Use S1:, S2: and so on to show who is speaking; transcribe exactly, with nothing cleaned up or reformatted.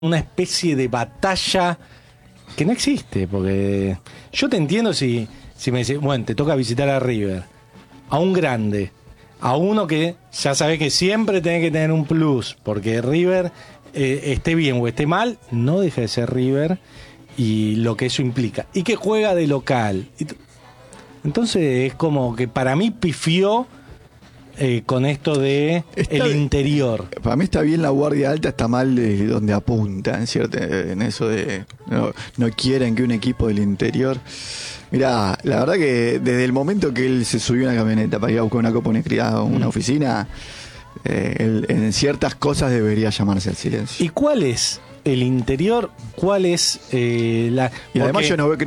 S1: una especie de batalla que no existe, porque yo te entiendo si, si me dices, bueno, te toca visitar a River, a un grande, a uno que ya sabes que siempre tenés que tener un plus, porque River, eh, esté bien o esté mal, no deja de ser River y lo que eso implica, y que juega de local. Entonces es como que para mí pifió eh, con esto de
S2: Está
S1: el
S2: bien.
S1: interior.
S2: Para mí está bien la guardia alta, está mal de donde apunta, en, cierto, en eso de no, no quieren que un equipo del interior. Mirá, la verdad que desde el momento que él se subió a una camioneta para ir a buscar una copa, una criada o una
S1: Mm.
S2: oficina, eh, él, en ciertas cosas debería llamarse al silencio.
S1: ¿Y cuál es el interior? ¿Cuál es eh, la...?
S2: Y además
S1: porque-
S2: yo no veo que